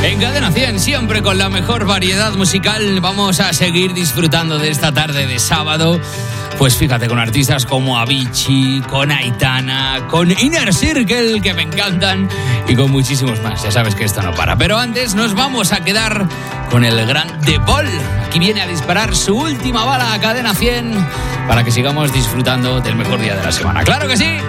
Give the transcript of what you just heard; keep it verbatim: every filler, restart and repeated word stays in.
En Cadena cien, siempre con la mejor variedad musical, vamos a seguir disfrutando de esta tarde de sábado. Pues fíjate, con artistas como Avicii, con Aitana, con Inner Circle, que me encantan, y con muchísimos más. Ya sabes que esto no para. Pero antes nos vamos a quedar con el gran De Paul. Aquí viene a disparar su última bala a Cadena cien para que sigamos disfrutando del mejor día de la semana. ¡Claro que sí!